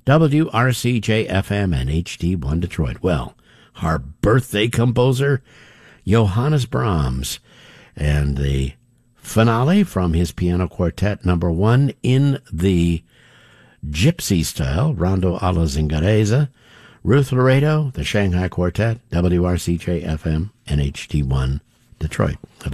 WRCJ-FM and HD1 Detroit. Well, our birthday composer, Johannes Brahms, and the finale from his piano quartet number 1 in the gypsy style, Rondo alla Zingarese, Ruth Laredo, the Shanghai Quartet, WRCJ-FM and HD1 Detroit.